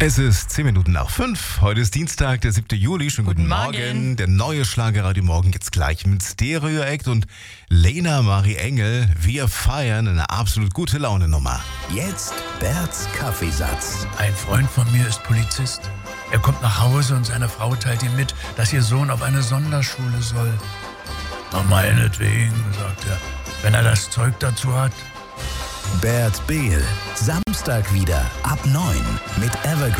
Es ist 10 Minuten nach 5. Heute ist Dienstag, der 7. Juli. Schönen guten Morgen. Der neue Schlagerradio Morgen jetzt gleich mit Stereo Act und Lena Marie Engel. Wir feiern eine absolut gute Laune-Nummer. Jetzt Berts Kaffeesatz. Ein Freund von mir ist Polizist. Er kommt nach Hause und seine Frau teilt ihm mit, dass ihr Sohn auf eine Sonderschule soll. Na meinetwegen, sagt er, wenn er das Zeug dazu hat. Bert Behl. Samstag wieder ab 9 mit Evergreen.